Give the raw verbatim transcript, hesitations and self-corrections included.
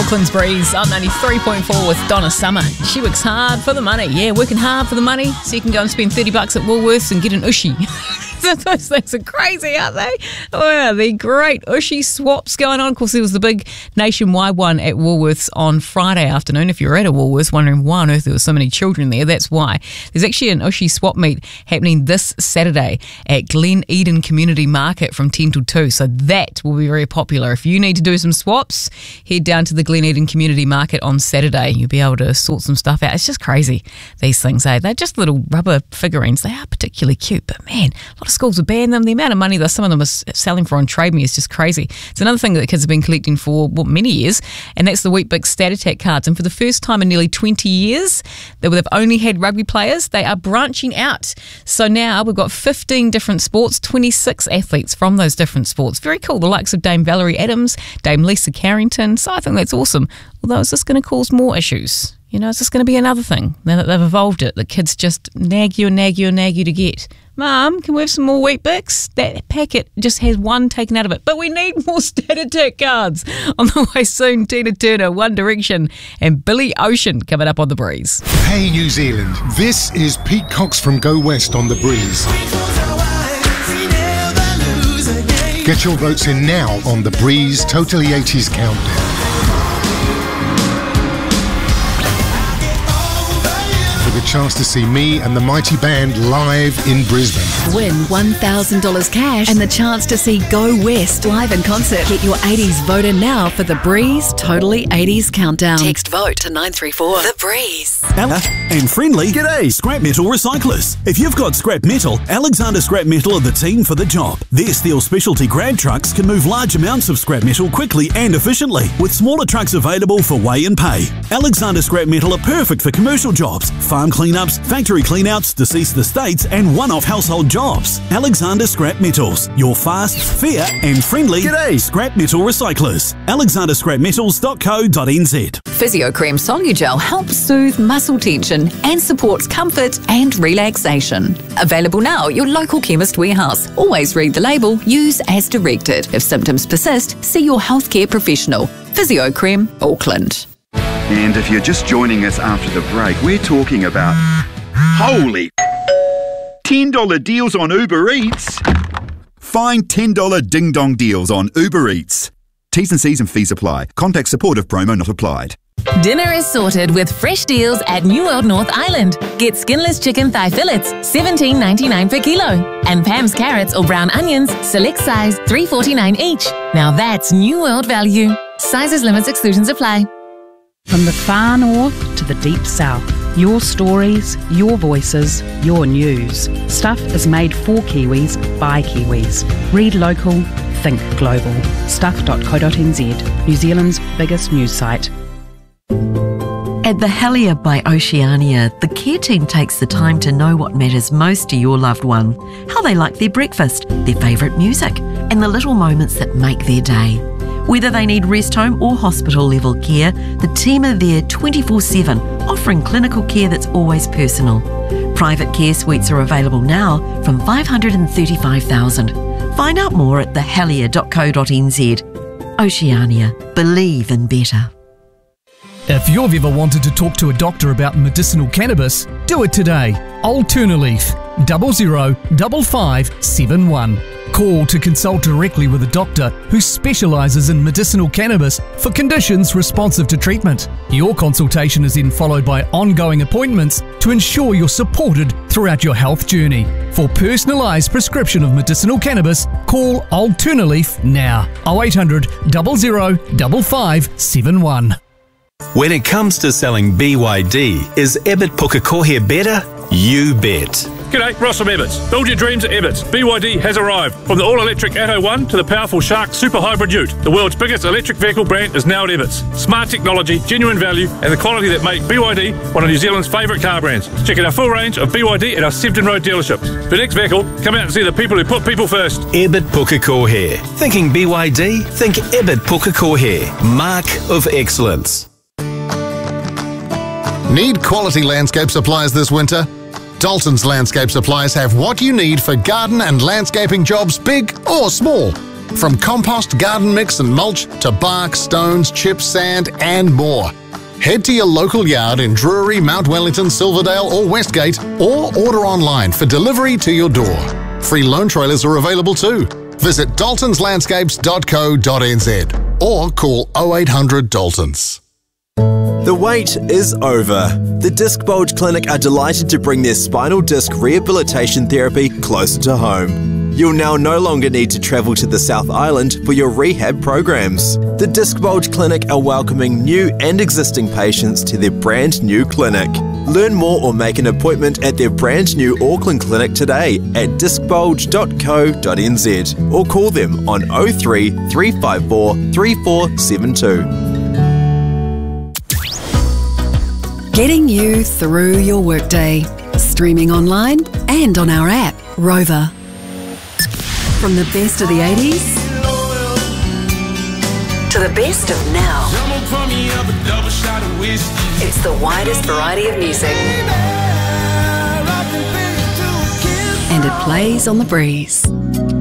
Auckland's Breeze, up ninety-three point four with Donna Summer. She works hard for the money. Yeah, working hard for the money so you can go and spend thirty bucks at Woolworths and get an Ushi. Those things are crazy, aren't they? Oh, the great Ushi swaps going on. Of course, there was the big nationwide one at Woolworths on Friday afternoon. If you're at a Woolworths wondering why on earth there were so many children there, that's why. There's actually an Ushi swap meet happening this Saturday at Glen Eden Community Market from ten till two. So that will be very popular. If you need to do some swaps, head down to the Glen Eden Community Market on Saturday. You'll be able to sort some stuff out. It's just crazy, these things, eh? They're just little rubber figurines. They are particularly cute, but man, a lot of schools are banning them. The amount of money that some of them are selling for on Trade Me is just crazy. It's another thing that the kids have been collecting for well, many years, and that's the Weet-Bix Stat Attack cards. And for the first time in nearly twenty years, they've only had rugby players. They are branching out. So now we've got fifteen different sports, twenty-six athletes from those different sports. Very cool. The likes of Dame Valerie Adams, Dame Lisa Carrington. So I think that's awesome. Although, is this going to cause more issues? You know, is this going to be another thing now that they've evolved it? The kids just nag you and nag you and nag you to get. Mum, can we have some more Weet-Bix? That packet just has one taken out of it. But we need more Stat Attack cards. On the way soon, Tina Turner, One Direction, and Billy Ocean coming up on The Breeze. Hey New Zealand, this is Pete Cox from Go West on The Breeze. Get your votes in now on The Breeze Totally eighties Countdown. A chance to see me and the mighty band live in Brisbane. Win one thousand dollars cash and the chance to see Go West live in concert. Get your eighties vote in now for The Breeze Totally eighties Countdown. Text vote to nine three four. The Breeze. Ella and friendly. G'day, scrap metal recyclers. If you've got scrap metal, Alexander Scrap Metal are the team for the job. Their steel specialty grab trucks can move large amounts of scrap metal quickly and efficiently, with smaller trucks available for weigh and pay. Alexander Scrap Metal are perfect for commercial jobs, farm cleanups, factory cleanouts, deceased estates, and one-off household jobs. Alexander Scrap Metals, your fast, fair, and friendly G'day scrap metal recyclers. alexander scrap metals dot co dot n z. Physiocrem Solugel helps soothe muscle tension and supports comfort and relaxation. Available now at your local chemist warehouse. Always read the label, use as directed. If symptoms persist, see your healthcare professional. Physiocrem Auckland. And if you're just joining us after the break, we're talking about holy ten dollar deals on Uber Eats. Find ten dollar ding-dong deals on Uber Eats. T's and C's and fees apply. Contact support if promo not applied. Dinner is sorted with fresh deals at New World North Island. Get skinless chicken thigh fillets, seventeen ninety-nine per kilo. And Pam's carrots or brown onions, select size, three forty-nine each. Now that's New World value. Sizes, limits, exclusions apply. From the far north to the deep south, your stories, your voices, your news. Stuff is made for Kiwis, by Kiwis. Read local, think global. stuff dot co dot n z, New Zealand's biggest news site. At the Helier by Oceania, the care team takes the time to know what matters most to your loved one, how they like their breakfast, their favourite music, and the little moments that make their day. Whether they need rest home or hospital level care, the team are there twenty-four seven, offering clinical care that's always personal. Private care suites are available now from five hundred thirty-five thousand dollars. Find out more at the helier dot co dot n z. Oceania, believe in better. If you've ever wanted to talk to a doctor about medicinal cannabis, do it today. Alternaleaf, double zero double five seven one. Call to consult directly with a doctor who specialises in medicinal cannabis for conditions responsive to treatment. Your consultation is then followed by ongoing appointments to ensure you're supported throughout your health journey. For personalised prescription of medicinal cannabis, call Alternaleaf now. oh eight hundred, zero zero, five five seven one. When it comes to selling B Y D, is Ebbett Pukekohe better? You bet. G'day, Ross from Ebbets. Build your dreams at Ebbets. B Y D has arrived. From the all-electric Atto one to the powerful Shark Super Hybrid Ute, the world's biggest electric vehicle brand is now at Ebbets. Smart technology, genuine value, and the quality that make B Y D one of New Zealand's favourite car brands. Check out our full range of B Y D at our Sefton Road dealerships. For next vehicle, come out and see the people who put people first. Ebbett Pukekohe. Thinking B Y D? Think Ebbett Pukekohe. Mark of excellence. Need quality landscape supplies this winter? Dalton's Landscape Supplies have what you need for garden and landscaping jobs, big or small. From compost, garden mix and mulch to bark, stones, chips, sand and more. Head to your local yard in Drury, Mount Wellington, Silverdale or Westgate, or order online for delivery to your door. Free loan trailers are available too. Visit daltons landscapes dot co dot n z or call oh eight hundred Daltons. The wait is over. The Disc Bulge Clinic are delighted to bring their spinal disc rehabilitation therapy closer to home. You'll now no longer need to travel to the South Island for your rehab programs. The Disc Bulge Clinic are welcoming new and existing patients to their brand new clinic. Learn more or make an appointment at their brand new Auckland clinic today at disc bulge dot co dot n z or call them on oh three, three five four, three four seven two. Getting you through your workday. Streaming online and on our app, Rover. From the best of the eighties to the best of now. It's the widest variety of music. And it plays on the breeze.